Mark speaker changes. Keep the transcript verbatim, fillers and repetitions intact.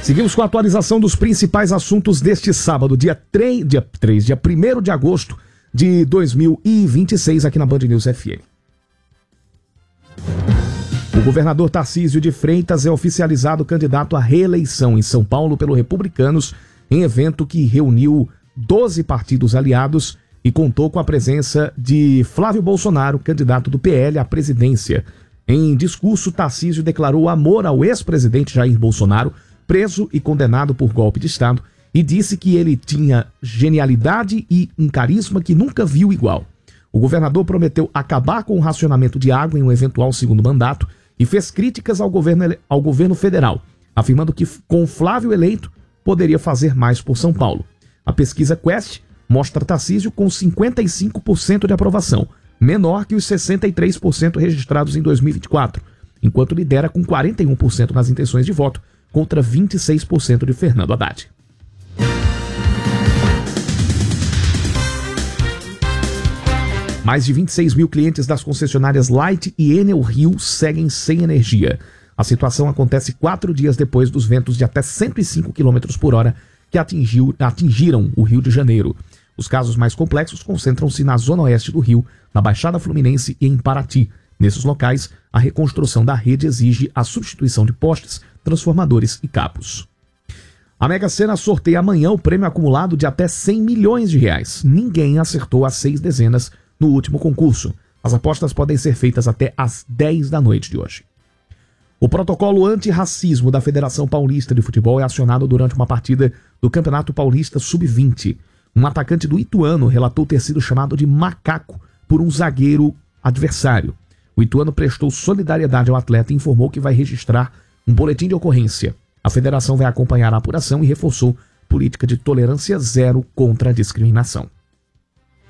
Speaker 1: Seguimos com a atualização dos principais assuntos deste sábado, dia três, dia três, dia primeiro de agosto de dois mil e vinte e seis, aqui na Band News F M. O governador Tarcísio de Freitas é oficializado candidato à reeleição em São Paulo pelo Republicanos, em evento que reuniu doze partidos aliados e contou com a presença de Flávio Bolsonaro, candidato do P L à presidência. Em discurso, Tarcísio declarou amor ao ex-presidente Jair Bolsonaro, preso e condenado por golpe de Estado, e disse que ele tinha genialidade e um carisma que nunca viu igual. O governador prometeu acabar com o racionamento de água em um eventual segundo mandato e fez críticas ao governo, ao governo federal, afirmando que com Flávio eleito poderia fazer mais por São Paulo. A pesquisa Quest mostra Tarcísio com cinquenta e cinco por cento de aprovação, menor que os sessenta e três por cento registrados em dois mil e vinte e quatro, enquanto lidera com quarenta e um por cento nas intenções de voto, contra vinte e seis por cento de Fernando Haddad. Mais de vinte e seis mil clientes das concessionárias Light e Enel Rio seguem sem energia. A situação acontece quatro dias depois dos ventos de até cento e cinco quilômetros por hora que atingiu, atingiram o Rio de Janeiro. Os casos mais complexos concentram-se na zona oeste do Rio, na Baixada Fluminense e em Paraty. Nesses locais, a reconstrução da rede exige a substituição de postes, transformadores e cabos. A Mega Sena sorteia amanhã o prêmio acumulado de até cem milhões de reais. Ninguém acertou as seis dezenas no último concurso. As apostas podem ser feitas até às dez da noite de hoje. O protocolo antirracismo da Federação Paulista de Futebol é acionado durante uma partida do Campeonato Paulista sub vinte. Um atacante do Ituano relatou ter sido chamado de macaco por um zagueiro adversário. O Ituano prestou solidariedade ao atleta e informou que vai registrar um boletim de ocorrência. A federação vai acompanhar a apuração e reforçou política de tolerância zero contra a discriminação.